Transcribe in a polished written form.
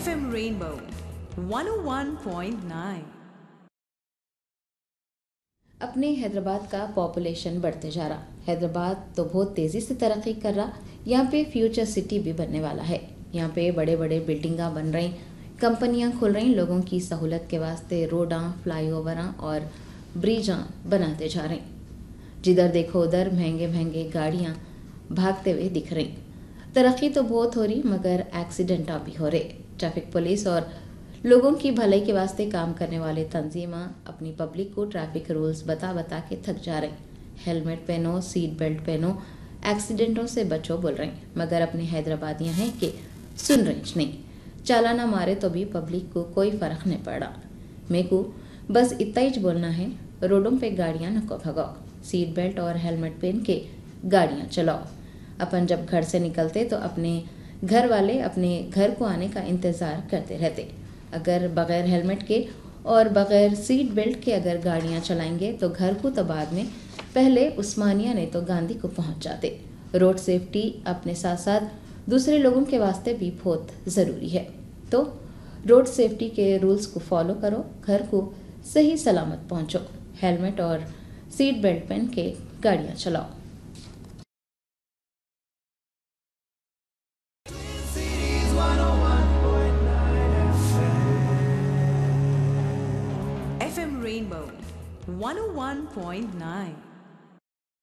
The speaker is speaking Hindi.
FM Rainbow 101.9। अपने हैदराबाद का पॉपुलेशन बढ़ते जा रहा। हैदराबाद तो बहुत तेज़ी से तरक्की कर रहा। यहाँ पे फ्यूचर सिटी भी बनने वाला है। यहाँ पे बड़े बड़े बिल्डिंगां बन रही, कंपनियां खुल रही, लोगों की सहूलत के वास्ते रोडां, फ्लाईओवरां और ब्रिजां बनाते जा रही। जिधर देखो उधर महंगे महंगे गाड़ियाँ भागते हुए दिख रही। तरक्की तो बहुत हो रही, मगर एक्सीडेंट भी हो रहे। ट्रैफिक पुलिस और लोगों की भलाई के वास्ते काम करने वाले तंजीमां अपनी पब्लिक को ट्रैफिक रूल्स बता बता के थक जा रही। हेलमेट पहनो, सीट बेल्ट पहनो, एक्सीडेंटों से बचो बोल रही, मगर अपने हैदराबादियाँ हैं कि सुन रही नहीं। चालाना मारे तो भी पब्लिक को कोई फर्क नहीं पड़ा। मेरे को बस इतना ही बोलना है, रोडों पे गाड़ियाँ नको भगाओ, सीट बेल्ट और हेलमेट पहन के गाड़ियाँ चलाओ। अपन जब घर से निकलते तो अपने घर वाले अपने घर को आने का इंतज़ार करते रहते। अगर बग़ैर हेलमेट के और बग़ैर सीट बेल्ट के अगर गाड़ियाँ चलाएंगे तो घर को तो बाद में, पहले उस्मानिया ने तो गांधी को पहुँच जाते। रोड सेफ्टी अपने साथ साथ दूसरे लोगों के वास्ते भी बहुत ज़रूरी है। तो रोड सेफ्टी के रूल्स को फॉलो करो, घर को सही सलामत पहुँचो, हेलमेट और सीट बेल्ट पहन के गाड़ियाँ चलाओ। FM Rainbow 101.9।